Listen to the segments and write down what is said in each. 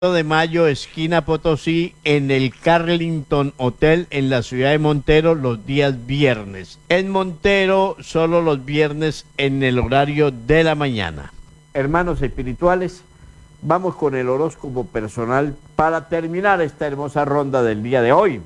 de mayo, esquina Potosí, en el Carlington Hotel en la ciudad de Montero los días viernes. En Montero, solo los viernes en el horario de la mañana. Hermanos espirituales, vamos con el horóscopo personal para terminar esta hermosa ronda del día de hoy.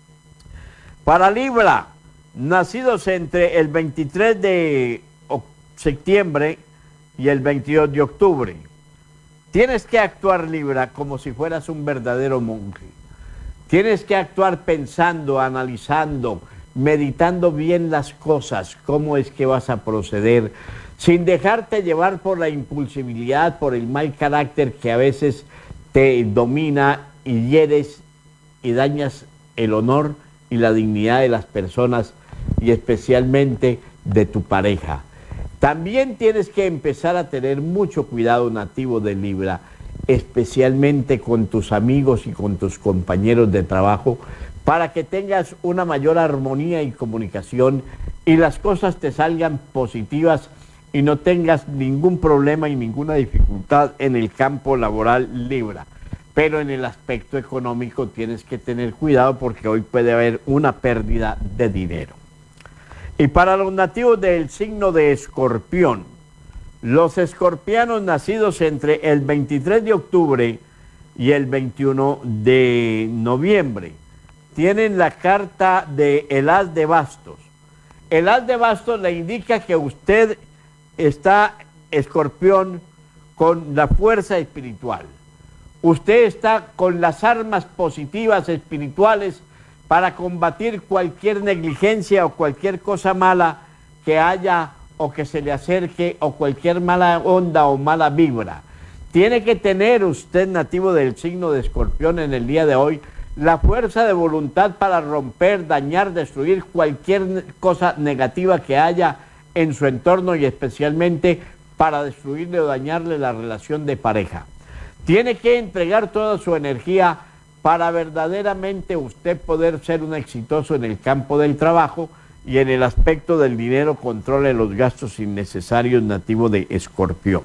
Para Libra, nacidos entre el 23 de septiembre y el 22 de octubre. Tienes que actuar, Libra, como si fueras un verdadero monje. Tienes que actuar pensando, analizando, meditando bien las cosas, cómo es que vas a proceder, sin dejarte llevar por la impulsividad, por el mal carácter que a veces te domina y hieres y dañas el honor y la dignidad de las personas y especialmente de tu pareja. También tienes que empezar a tener mucho cuidado, nativo de Libra, especialmente con tus amigos y con tus compañeros de trabajo, para que tengas una mayor armonía y comunicación y las cosas te salgan positivas y no tengas ningún problema y ninguna dificultad en el campo laboral, Libra. Pero en el aspecto económico tienes que tener cuidado porque hoy puede haber una pérdida de dinero. Y para los nativos del signo de Escorpión, los escorpianos nacidos entre el 23 de octubre y el 21 de noviembre, tienen la carta de el As de Bastos. El As de Bastos le indica que usted está, Escorpión, con la fuerza espiritual. Usted está con las armas positivas espirituales para combatir cualquier negligencia o cualquier cosa mala que haya o que se le acerque o cualquier mala onda o mala vibra. Tiene que tener usted, nativo del signo de Escorpión, en el día de hoy, la fuerza de voluntad para romper, dañar, destruir cualquier cosa negativa que haya en su entorno y especialmente para destruirle o dañarle la relación de pareja. Tiene que entregar toda su energía para verdaderamente usted poder ser un exitoso en el campo del trabajo y en el aspecto del dinero controle los gastos innecesarios, nativo de Escorpión.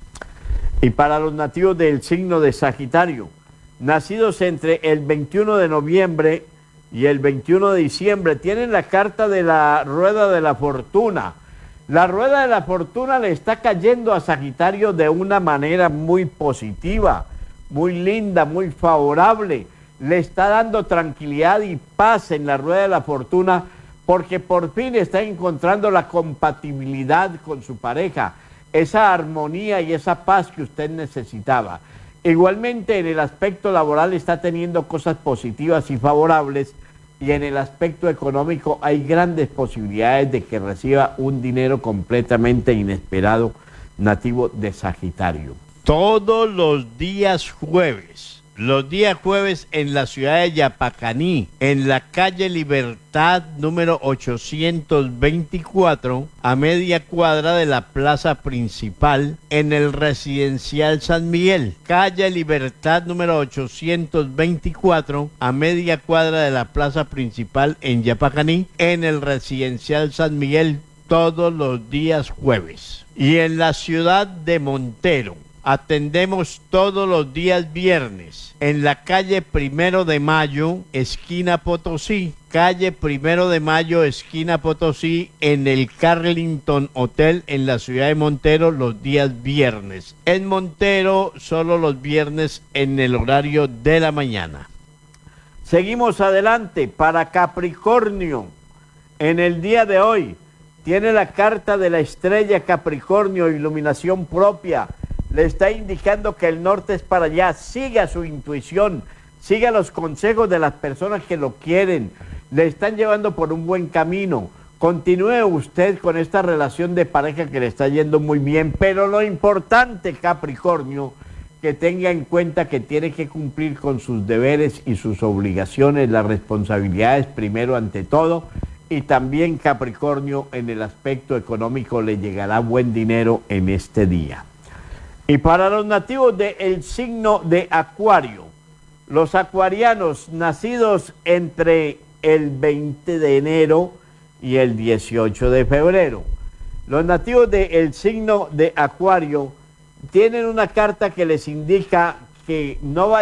Y para los nativos del signo de Sagitario, nacidos entre el 21 de noviembre y el 21 de diciembre, tienen la carta de la rueda de la fortuna. La rueda de la fortuna le está cayendo a Sagitario de una manera muy positiva, muy linda, muy favorable. Le está dando tranquilidad y paz en la rueda de la fortuna porque por fin está encontrando la compatibilidad con su pareja, esa armonía y esa paz que usted necesitaba. Igualmente en el aspecto laboral está teniendo cosas positivas y favorables y en el aspecto económico hay grandes posibilidades de que reciba un dinero completamente inesperado, nativo de Sagitario. Todos los días jueves en la ciudad de Yapacaní, en la calle Libertad número 824, a media cuadra de la plaza principal, en el residencial San Miguel. Calle Libertad número 824, a media cuadra de la plaza principal en Yapacaní, en el residencial San Miguel, todos los días jueves. Y en la ciudad de Montero, atendemos todos los días viernes en la calle 1 de Mayo, esquina Potosí. Calle 1 de Mayo, esquina Potosí, en el Carlington Hotel en la ciudad de Montero los días viernes. En Montero, solo los viernes en el horario de la mañana. Seguimos adelante. Para Capricornio, en el día de hoy, tiene la carta de la estrella Capricornio, iluminación propia. Le está indicando que el norte es para allá. Siga su intuición, siga los consejos de las personas que lo quieren, le están llevando por un buen camino. Continúe usted con esta relación de pareja que le está yendo muy bien, pero lo importante, Capricornio, que tenga en cuenta que tiene que cumplir con sus deberes y sus obligaciones, las responsabilidades primero ante todo, y también, Capricornio, en el aspecto económico le llegará buen dinero en este día. Y para los nativos del signo de Acuario, los acuarianos nacidos entre el 20 de enero y el 18 de febrero, los nativos del signo de Acuario tienen una carta que les indica que no va